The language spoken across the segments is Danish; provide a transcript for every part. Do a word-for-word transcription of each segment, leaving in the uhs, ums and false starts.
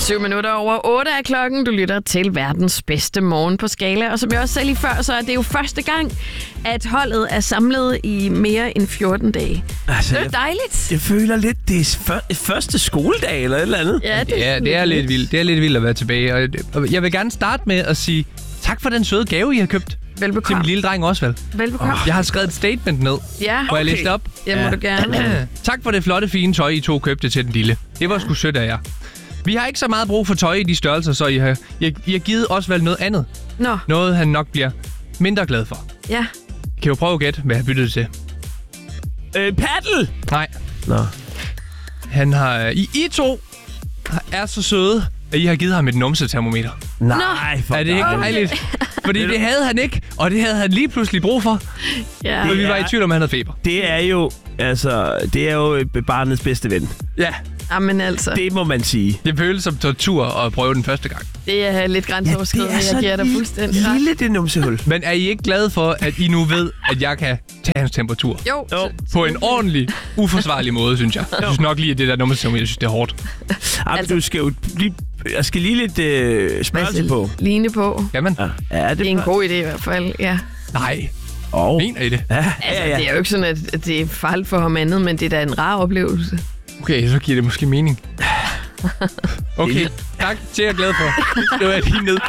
Syv minutter over otte er klokken. Du lytter til verdens bedste morgen på Skala. Og som jeg også sagde lige før, så er det jo første gang, at holdet er samlet i mere end fjorten dage. Altså, det er jeg, dejligt. Jeg føler lidt, det er før, første skoledag eller et eller andet. Ja, det, ja, det er lidt vildt. Det er lidt vildt at være tilbage. Og jeg vil gerne starte med at sige tak for den søde gave, I har købt. Velbekomme. Til min lille dreng også, vel? Velbekomme. Jeg har skrevet et statement ned, Ja, hvor jeg læste op. det må Ja. du gerne. Tak for det flotte, fine tøj, I to købte til den lille. Det var sgu sødt af jer. Vi har ikke så meget brug for tøj i de størrelser, så I har, I, I har givet os vel noget andet. Nå, Noget, han nok bliver mindre glad for. ja. Kan jo prøve at gætte, hvad han byttede til. Øh, paddle! Nej. Nå. Han har... I, I to er så søde, at I har givet ham et numsetermometer. Nej, for Er det ikke dejligt? Fordi det havde han ikke, og det havde han lige pludselig brug for. Ja. For vi var i er- tvivl om, han havde feber. Det er jo, altså, det er jo barnets bedste ven. Ja, Jamen altså, Det må man sige. det føles som tortur at prøve den første gang. det er lidt grænseoverskridende. Jeg giver dig fuldstændig ret. lille det numsehul. Men er I ikke glade for, at I nu ved, at jeg kan tage hans temperatur? Jo, Jo. På en ordentlig, uforsvarlig måde, synes jeg. Jeg synes nok lige, at det der nummertermometer, jeg synes, det er hårdt. Jamen, Altså- du skal jo lige... Jeg skal lige lidt øh, spørgsmål på. Line på. Jamen, Ja, er det, Det er en god idé i hvert fald, ja. nej. Oh. Mener I det? Ja, Altså, ja, ja. det er jo ikke sådan, at at det er farligt for ham andet, men det er da en rar oplevelse. Okay, så giver det måske mening. Okay, tak. Det er jeg glad for. Det var jeg lige ned.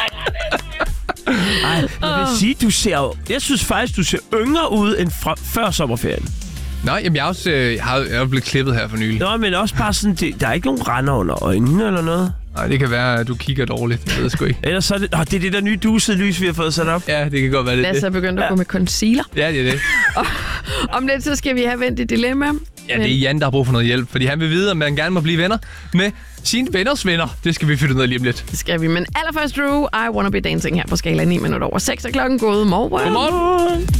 Ej, jeg vil sige, du ser jo... Jeg synes faktisk, du ser yngre ud end fra, før sommerferien. Nå, jamen jeg, er også, øh, jeg har jeg er blevet klippet her for nylig. Nå, men også bare sådan... Det, der er ikke nogen render under øjnene eller noget. Nej, det kan være, at du kigger dårligt. Jeg ved sgu ikke. Ellers så er det... Åh, det er det der nye dusede lys, vi har fået sat op. Ja, det kan godt være, det er Lasse er det. begyndt at gå med concealer. Ja, det er det. Om lidt, så skal vi have vendt et dilemma. Ja, det er Jan, der har brug for noget hjælp, fordi han vil vide, om man gerne må blive venner med sine venners venner. Det skal vi finde ud af lige om lidt. Det skal vi. Men allerførst, Drew, I Wanna Be Dancing her på Skala ni minutter over seks er klokken. God morgen. Godmorgen.